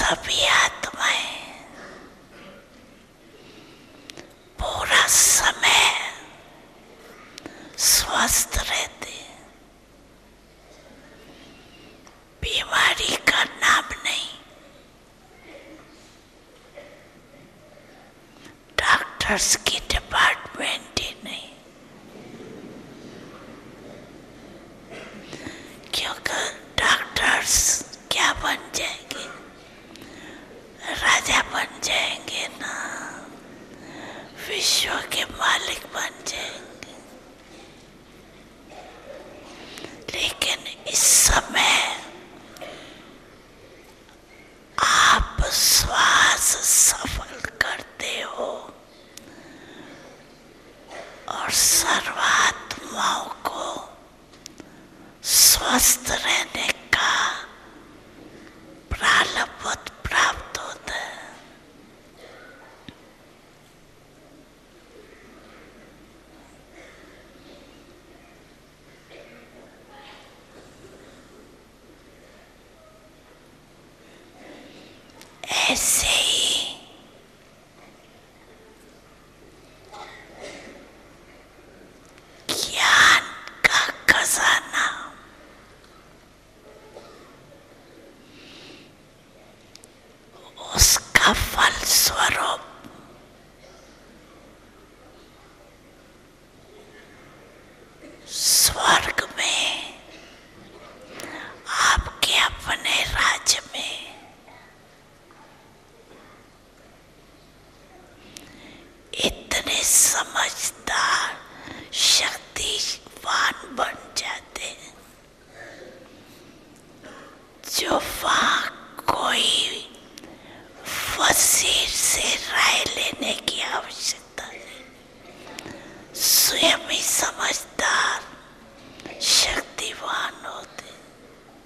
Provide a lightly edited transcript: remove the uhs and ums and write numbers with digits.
सभी आत्माएं पूरा समय स्वस्थ रहते। बीमारी का नाम नहीं। डॉक्टर्स की डिपार्टमेंट ही नहीं, क्योंकि डॉक्टर्स क्या बन जाएंगे? राजा बन जाएंगे ना, विश्व के मालिक बन जाएंगे। लेकिन इस समय आप श्वास सफल करते हो और सर्वात्माओं को स्वस्थ रहने का प्रारब्ध प्राप्त होता है। ऐसे ही ज्ञान का खजाना उसका फल स्वरूप स्वर्ग में, आपके अपने राज्य में इतने समझदार शक्तिवान बन जाते हैं जो वहां कोई वजीर से राय लेने की आवश्यकता नहीं, स्वयं ही